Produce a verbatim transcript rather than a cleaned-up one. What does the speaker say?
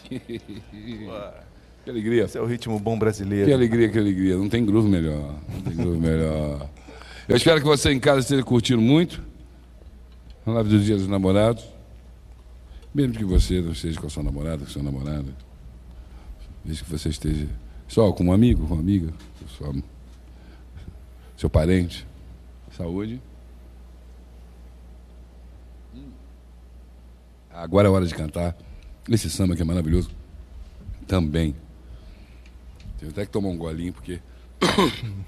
Que alegria. Esse é o ritmo bom brasileiro. Que alegria, que alegria. Não tem groove melhor. Não tem groove melhor. Eu espero que você em casa esteja curtindo muito a live do Dia dos Namorados. Mesmo que você não esteja com a sua namorada, com a sua namorada. Desde que você esteja só com um amigo, com uma amiga, sua, seu parente. Saúde. Agora é hora de cantar esse samba que é maravilhoso. Também. Tenho até que tomar um golinho, porque